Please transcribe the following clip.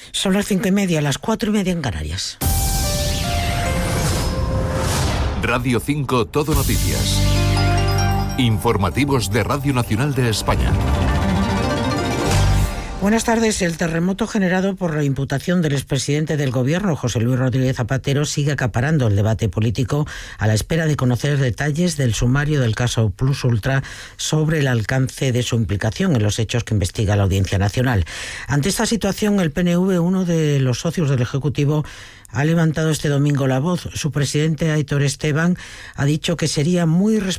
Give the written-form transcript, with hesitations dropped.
Son las 5:30, las 4:30 en Canarias. Radio 5 Todo Noticias. Informativos de Radio Nacional de España. Buenas tardes. El terremoto generado por la imputación del expresidente del Gobierno, José Luis Rodríguez Zapatero, sigue acaparando el debate político a la espera de conocer detalles del sumario del caso Plus Ultra sobre el alcance de su implicación en los hechos que investiga la Audiencia Nacional. Ante esta situación, el PNV, uno de los socios del Ejecutivo, ha levantado este domingo la voz. Su presidente, Aitor Esteban, ha dicho que sería muy